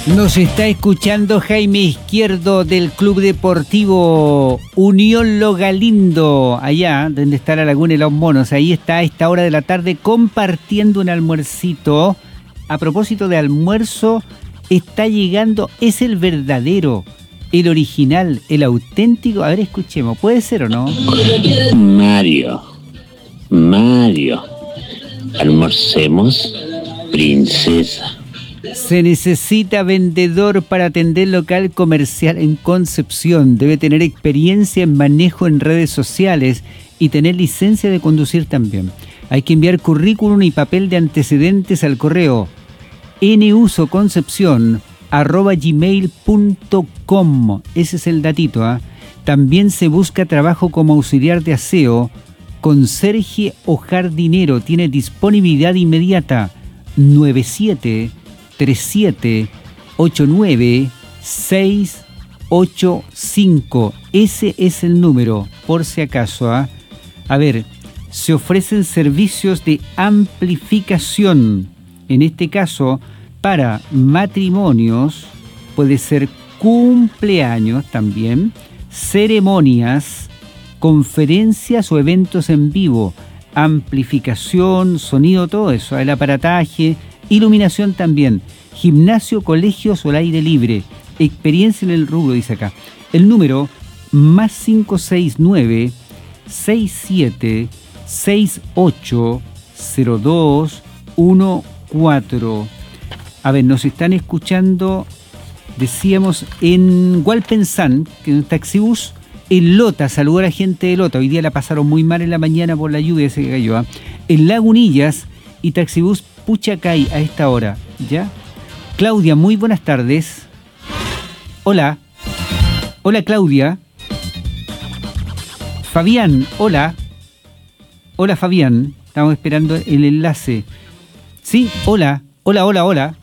Nos está escuchando Jaime Izquierdo del Club Deportivo Unión Lo Galindo, allá donde está la Laguna y los Monos. Ahí está a esta hora de la tarde compartiendo un almuercito. A propósito de almuerzo, está llegando, es el verdadero, el original, el auténtico. A ver, escuchemos, ¿puede ser o no? Mario, almorcemos, princesa. Se necesita vendedor para atender local comercial en Concepción. Debe tener experiencia en manejo en redes sociales y tener licencia de conducir también. Hay que enviar currículum y papel de antecedentes al correo nusoconcepcion@gmail.com. Ese es el datito, ¿eh? También se busca trabajo como auxiliar de aseo, conserje o jardinero. Tiene disponibilidad inmediata. 97-37-89-685. Ese es el número, por si acaso. ¿Eh? A ver, se ofrecen servicios de amplificación. En este caso, para matrimonios, puede ser cumpleaños también, ceremonias, conferencias o eventos en vivo, amplificación, sonido, todo eso, el aparataje, iluminación también, gimnasio, colegios o al aire libre, experiencia en el rubro, dice acá. El número más 569 67 68 02 14. A ver, nos están escuchando, decíamos, en Hualpensán, que en un taxibús, en Lota, saludó a la gente de Lota. Hoy día la pasaron muy mal en la mañana por la lluvia, se cayó. ¿Eh? En Lagunillas y taxibús Puchacay a esta hora, ¿ya? Claudia, muy buenas tardes. Hola. Hola, Claudia. Fabián, hola. Hola, Fabián. Estamos esperando el enlace. Sí, hola. Hola.